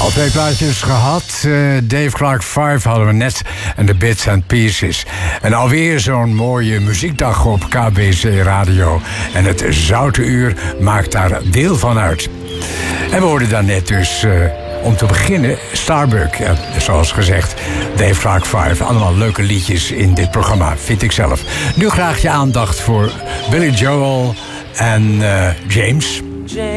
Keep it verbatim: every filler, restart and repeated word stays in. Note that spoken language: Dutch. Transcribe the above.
Al twee plaatjes gehad. Uh, Dave Clark vijf hadden we net. En de Bits and Pieces. En alweer zo'n mooie muziekdag op K B C Radio. En het Zoute Uur maakt daar deel van uit. En we hoorden daarnet dus... Uh, om te beginnen, Starbuck. Ja, zoals gezegd, Dave Clark vijf. Allemaal leuke liedjes in dit programma, vind ik zelf. Nu graag je aandacht voor Billy Joel en uh, James.